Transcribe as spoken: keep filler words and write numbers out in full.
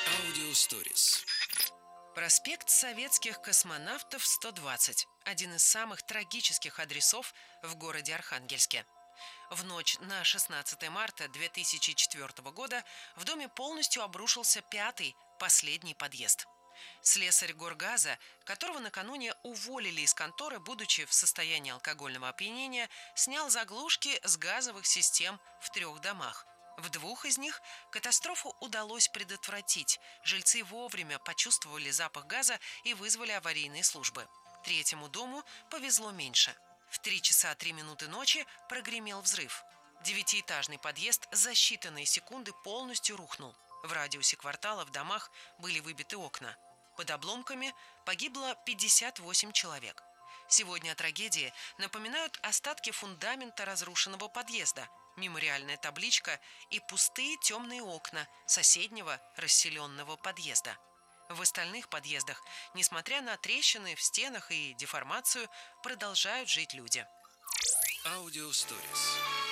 Аудиосторис. Проспект советских космонавтов сто двадцать. Один из самых трагических адресов в городе Архангельске. В ночь на шестнадцатое марта две тысячи четвёртого года в доме полностью обрушился пятый, последний подъезд. Слесарь горгаза, которого накануне уволили из конторы, будучи в состоянии алкогольного опьянения, снял заглушки с газовых систем в трех домах. В двух из них катастрофу удалось предотвратить. Жильцы вовремя почувствовали запах газа и вызвали аварийные службы. Третьему дому повезло меньше. В три часа три минуты ночи прогремел взрыв. Девятиэтажный подъезд за считанные секунды полностью рухнул. В радиусе квартала в домах были выбиты окна. Под обломками погибло пятьдесят восемь человек. Сегодня о трагедии напоминают остатки фундамента разрушенного подъезда, мемориальная табличка и пустые темные окна соседнего расселенного подъезда. В остальных подъездах, несмотря на трещины в стенах и деформацию, продолжают жить люди. Аудиосторис.